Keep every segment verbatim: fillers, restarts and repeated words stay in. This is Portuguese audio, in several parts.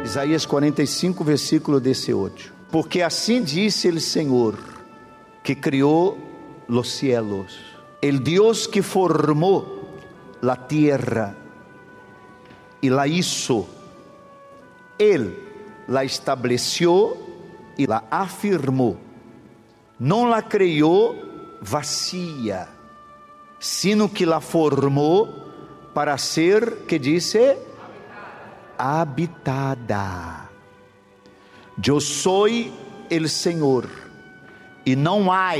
Isaías cuarenta y cinco, versículo dieciocho. Porque assim disse el Senhor, que criou los cielos, el Dios que formó la tierra y la hizo, Él la estableció y la afirmó. No la creó vacía, sino que la formó para ser, que dice, habitada. Yo soy el Senhor e não há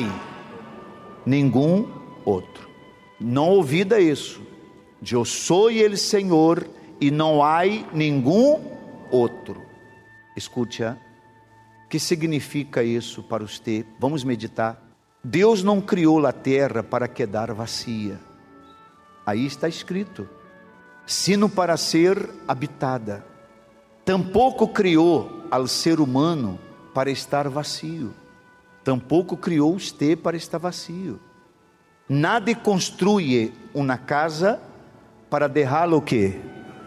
nenhum outro. Não ouvida isso. Eu sou el Senhor e não há nenhum outro. Escuta, o que significa isso para você? Vamos meditar. Deus não criou a terra para quedar vazia. Aí está escrito, sino para ser habitada. Tampouco criou ao ser humano para estar vazio. Tampouco criou você para estar vazio. Nadie construye uma casa para deixá-la o quê?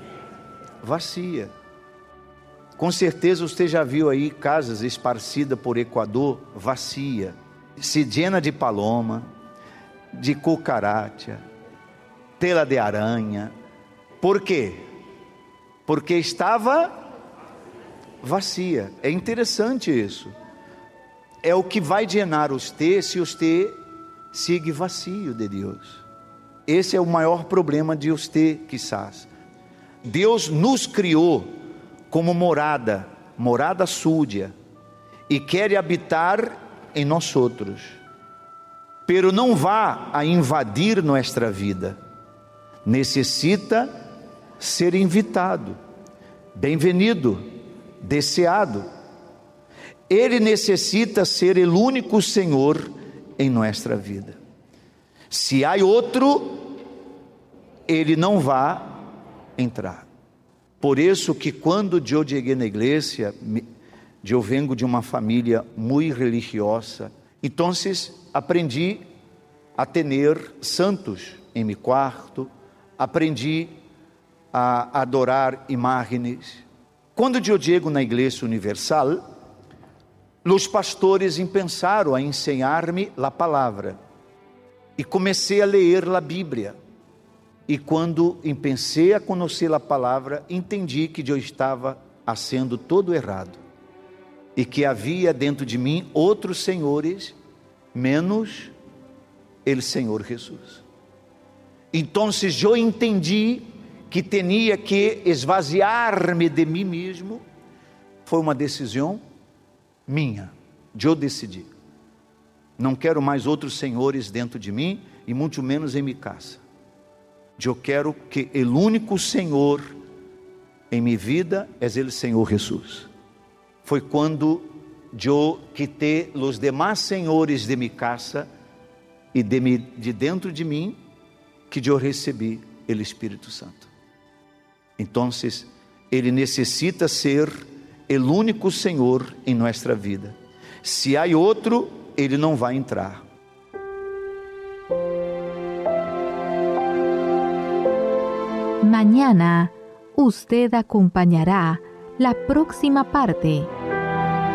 Vazia. Com certeza você já viu aí casas esparcidas por Equador, vazia, se llena de paloma, de cucaracha, tela de aranha. Por quê? Porque estava vazia. É interessante isso. É o que vai llenar você se você sigue vazio de Deus. Esse é o maior problema de você, quizás. Deus nos criou como morada, morada súdia, e quer habitar em nós outros. Pero não vá a invadir nossa vida. Necessita ser invitado, bem-vindo, deseado. Ele necessita ser o único Senhor em nossa vida. Se há outro, ele não vai entrar. Por isso que quando eu cheguei na igreja, eu venho de uma família muito religiosa, então aprendi a ter santos em meu quarto, aprendi a adorar imagens. Quando eu chego na Igreja Universal, os pastores pensaram a ensinar-me a palavra, e comecei a ler a Bíblia. E quando pensei a conhecer a palavra, entendi que eu estava fazendo todo errado, e que havia dentro de mim outros senhores, menos o Senhor Jesus. Então eu entendi que tinha que esvaziar-me de mim mesmo. Foi uma decisão minha. Eu decidi. Não quero mais outros senhores dentro de mim, e muito menos em minha casa. Eu quero que o único Senhor em minha vida é o Senhor Jesus. Foi quando eu quitei os demais senhores de minha casa e de, mi, de dentro de mim, que eu recebi o Espírito Santo. Então, ele necessita ser o único Senhor em nossa vida. Se há outro, ele não vai entrar. Mañana usted acompañará la próxima parte